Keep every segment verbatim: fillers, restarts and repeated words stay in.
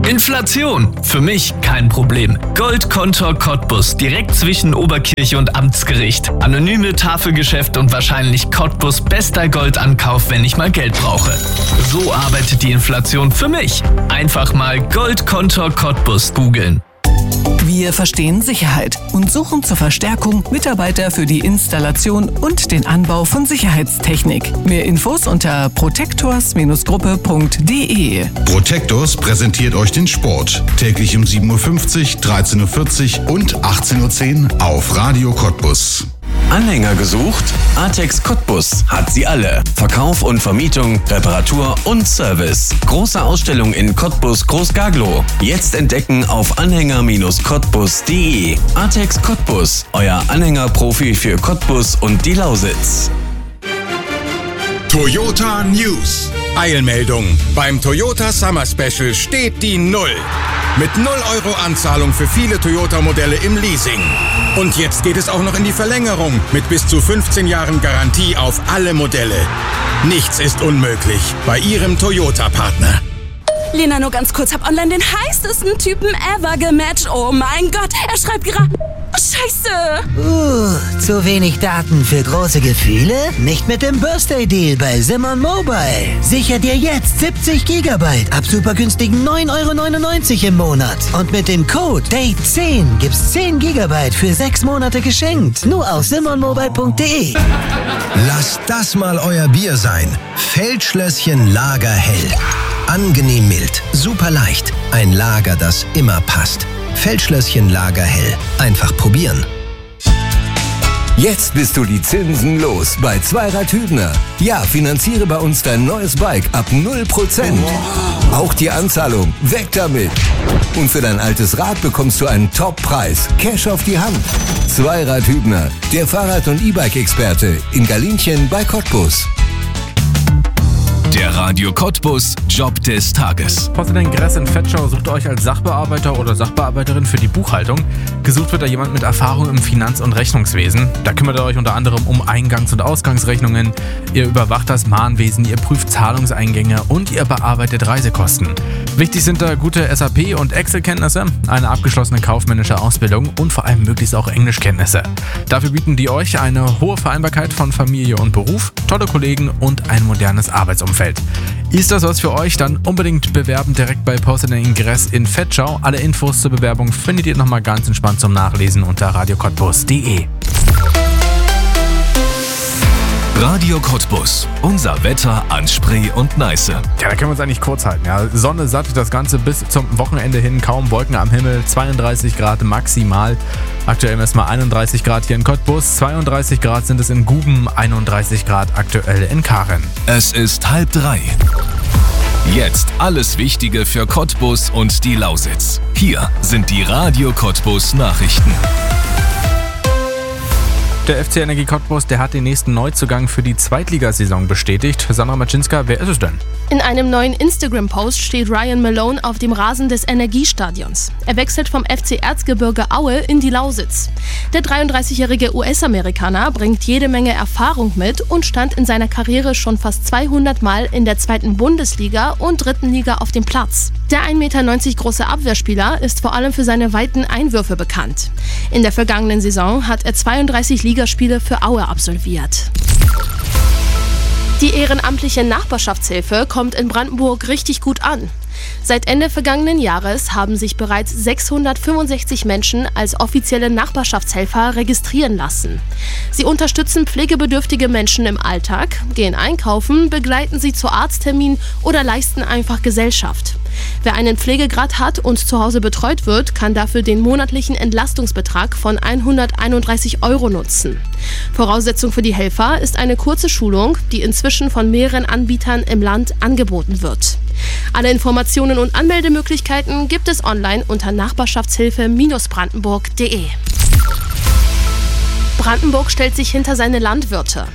Inflation, für mich kein Problem. Goldkontor Cottbus, direkt zwischen Oberkirche und Amtsgericht. Anonyme Tafelgeschäft und wahrscheinlich Cottbus bester Goldankauf, wenn ich mal Geld brauche. So arbeitet die Inflation für mich. Einfach mal Goldkontor Cottbus googeln. Wir verstehen Sicherheit und suchen zur Verstärkung Mitarbeiter für die Installation und den Anbau von Sicherheitstechnik. Mehr Infos unter protectors Gruppe punkt de. Protectors präsentiert euch den Sport. Täglich um sieben Uhr fünfzig, dreizehn Uhr vierzig und achtzehn Uhr zehn auf Radio Cottbus. Anhänger gesucht? Artex Cottbus hat sie alle. Verkauf und Vermietung, Reparatur und Service. Große Ausstellung in Cottbus Groß-Gaglow. Jetzt entdecken auf anhänger Cottbus punkt de. Artex Cottbus, euer Anhängerprofi für Cottbus und die Lausitz. Toyota News. Eilmeldung. Beim Toyota Summer Special steht die Null. Mit null Euro Anzahlung für viele Toyota-Modelle im Leasing. Und jetzt geht es auch noch in die Verlängerung mit bis zu fünfzehn Jahren Garantie auf alle Modelle. Nichts ist unmöglich bei Ihrem Toyota-Partner. Lena, nur ganz kurz, hab online den heißesten Typen ever gematcht. Oh mein Gott, er schreibt gerade... Scheiße! Uh, zu wenig Daten für große Gefühle? Nicht mit dem Birthday Deal bei Simon Mobile. Sicher dir jetzt siebzig Gigabyte ab super günstigen neun Euro neunundneunzig im Monat. Und mit dem Code Date zehn gibt's zehn Gigabyte für sechs Monate geschenkt. Nur auf simon mobile punkt de. Lasst das mal euer Bier sein. Feldschlösschen Lagerhell. Angenehm mild, super leicht. Ein Lager, das immer passt. Feldschlösschen Lagerhell. Einfach probieren. Jetzt bist du die Zinsen los bei Zweirad Hübner. Ja, finanziere bei uns dein neues Bike ab null Prozent. Wow. Auch die Anzahlung, weg damit. Und für dein altes Rad bekommst du einen Top-Preis. Cash auf die Hand. Zweirad Hübner, der Fahrrad- und E-Bike-Experte in Galinchen bei Cottbus. Der Radio Cottbus Job des Tages. Posten Ingress in Vetschau sucht euch als Sachbearbeiter oder Sachbearbeiterin für die Buchhaltung. Gesucht wird da jemand mit Erfahrung im Finanz- und Rechnungswesen. Da kümmert ihr euch unter anderem um Eingangs- und Ausgangsrechnungen. Ihr überwacht das Mahnwesen, ihr prüft Zahlungseingänge und ihr bearbeitet Reisekosten. Wichtig sind da gute S A P- und Excel-Kenntnisse, eine abgeschlossene kaufmännische Ausbildung und vor allem möglichst auch Englischkenntnisse. Dafür bieten die euch eine hohe Vereinbarkeit von Familie und Beruf, tolle Kollegen und ein modernes Arbeitsumfeld. Ist das was für euch? Dann unbedingt bewerben direkt bei Posten Ingress in Vetschau. Alle Infos zur Bewerbung findet ihr nochmal ganz entspannt zum Nachlesen unter radio cottbus punkt de. Radio Cottbus. Unser Wetter an Spree und Neiße. Ja, da können wir uns eigentlich kurz halten. Ja. Sonne satt, das Ganze bis zum Wochenende hin. Kaum Wolken am Himmel. zweiunddreißig Grad maximal. Aktuell erstmal einunddreißig Grad hier in Cottbus. zweiunddreißig Grad sind es in Guben. einunddreißig Grad aktuell in Karen. Es ist halb drei. Jetzt alles Wichtige für Cottbus und die Lausitz. Hier sind die Radio Cottbus Nachrichten. Der F C Energie Cottbus, der hat den nächsten Neuzugang für die Zweitligasaison bestätigt. Sandra Maczynska, wer ist es denn? In einem neuen Instagram-Post steht Ryan Malone auf dem Rasen des Energiestadions. Er wechselt vom F C Erzgebirge Aue in die Lausitz. Der dreiunddreißigjährige U S-Amerikaner bringt jede Menge Erfahrung mit und stand in seiner Karriere schon fast zweihundert Mal in der zweiten Bundesliga und dritten Liga auf dem Platz. Der ein Meter neunzig große Abwehrspieler ist vor allem für seine weiten Einwürfe bekannt. In der vergangenen Saison hat er zweiunddreißig Ligaspiele für Aue absolviert. Die ehrenamtliche Nachbarschaftshilfe kommt in Brandenburg richtig gut an. Seit Ende vergangenen Jahres haben sich bereits sechshundertfünfundsechzig Menschen als offizielle Nachbarschaftshelfer registrieren lassen. Sie unterstützen pflegebedürftige Menschen im Alltag, gehen einkaufen, begleiten sie zu Arztterminen oder leisten einfach Gesellschaft. Wer einen Pflegegrad hat und zu Hause betreut wird, kann dafür den monatlichen Entlastungsbetrag von hunderteinunddreißig Euro nutzen. Voraussetzung für die Helfer ist eine kurze Schulung, die inzwischen von mehreren Anbietern im Land angeboten wird. Alle Informationen und Anmeldemöglichkeiten gibt es online unter nachbarschaftshilfe Brandenburg punkt de. Brandenburg stellt sich hinter seine Landwirte.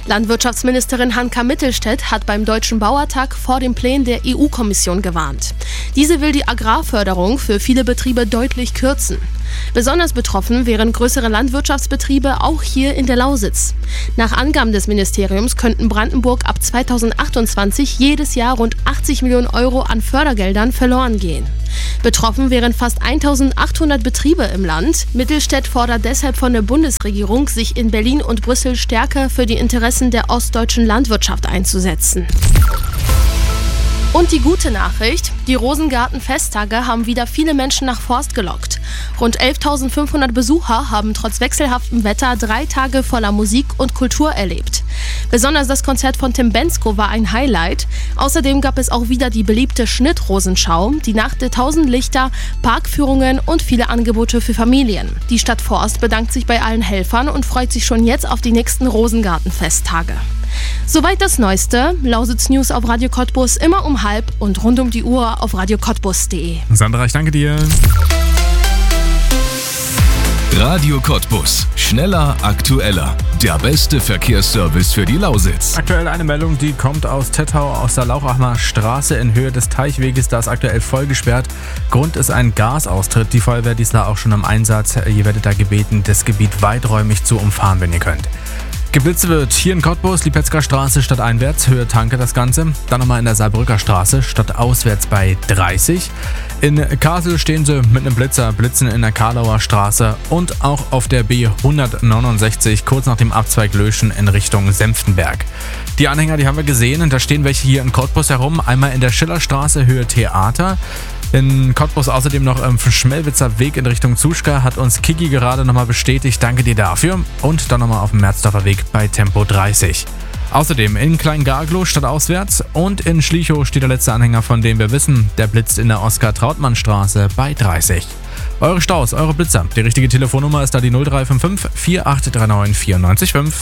Landwirtschaftsministerin Hanka Mittelstädt hat beim Deutschen Bauertag vor den Plänen der E U-Kommission gewarnt. Diese will die Agrarförderung für viele Betriebe deutlich kürzen. Besonders betroffen wären größere Landwirtschaftsbetriebe auch hier in der Lausitz. Nach Angaben des Ministeriums könnten Brandenburg ab zweitausendachtundzwanzig jedes Jahr rund achtzig Millionen Euro an Fördergeldern verloren gehen. Betroffen wären fast eintausendachthundert Betriebe im Land. Mittelstädt fordert deshalb von der Bundesregierung, sich in Berlin und Brüssel stärker für die Interessen der ostdeutschen Landwirtschaft einzusetzen. Und die gute Nachricht, die Rosengarten-Festtage haben wieder viele Menschen nach Forst gelockt. Rund elftausendfünfhundert Besucher haben trotz wechselhaftem Wetter drei Tage voller Musik und Kultur erlebt. Besonders das Konzert von Tim Bendzko war ein Highlight. Außerdem gab es auch wieder die beliebte Schnittrosenschau, die Nacht der tausend Lichter, Parkführungen und viele Angebote für Familien. Die Stadt Forst bedankt sich bei allen Helfern und freut sich schon jetzt auf die nächsten Rosengarten-Festtage. Soweit das Neueste. Lausitz News auf Radio Cottbus immer um halb und rund um die Uhr auf radio cottbus punkt de. Sandra, ich danke dir. Radio Cottbus. Schneller, aktueller. Der beste Verkehrsservice für die Lausitz. Aktuell eine Meldung, die kommt aus Tettau, aus der Lauchacher Straße in Höhe des Teichweges. Da ist aktuell voll gesperrt. Grund ist ein Gasaustritt. Die Feuerwehr, die ist da auch schon im Einsatz. Ihr werdet da gebeten, das Gebiet weiträumig zu umfahren, wenn ihr könnt. Geblitzt wird hier in Cottbus, Lipetzker Straße stadteinwärts, Höhe Tanke das Ganze. Dann nochmal in der Saarbrücker Straße, stadtauswärts bei dreißig. In Kassel stehen sie mit einem Blitzer, blitzen in der Karlauer Straße und auch auf der B hundertneunundsechzig, kurz nach dem Abzweig Löschen in Richtung Senftenberg. Die Anhänger, die haben wir gesehen und da stehen welche hier in Cottbus herum. Einmal in der Schillerstraße, Höhe Theater. In Cottbus außerdem noch im Schmelwitzer Weg in Richtung Zuschka, hat uns Kiki gerade nochmal bestätigt. Danke dir dafür. Und dann nochmal auf dem Merzdorfer Weg bei Tempo dreißig. Außerdem in Kleingarglow stadtauswärts und in Schlichow steht der letzte Anhänger, von dem wir wissen. Der blitzt in der Oskar-Trautmann-Straße bei dreißig. Eure Staus, eure Blitzer. Die richtige Telefonnummer ist da die null drei fünf fünf vier acht drei neun vier neun fünf.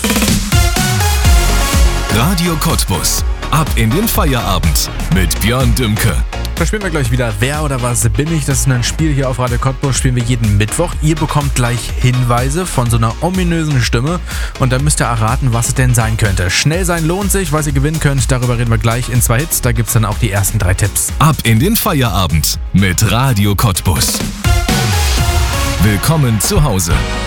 Radio Cottbus. Ab in den Feierabend mit Björn Dümke. Da spielen wir gleich wieder Wer oder was bin ich? Das ist ein Spiel hier auf Radio Cottbus, spielen wir jeden Mittwoch. Ihr bekommt gleich Hinweise von so einer ominösen Stimme und dann müsst ihr erraten, was es denn sein könnte. Schnell sein lohnt sich, was ihr gewinnen könnt. Darüber reden wir gleich in zwei Hits. Da gibt es dann auch die ersten drei Tipps. Ab in den Feierabend mit Radio Cottbus. Willkommen zu Hause.